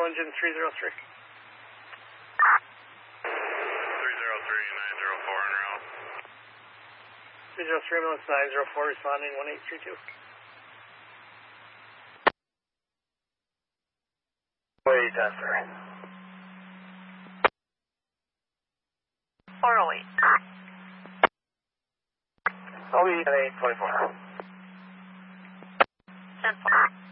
engine 303. 303-904 en route. 303 minutes 904 responding 1832. Wait, sir. 408. I'll be at 824. 10-4.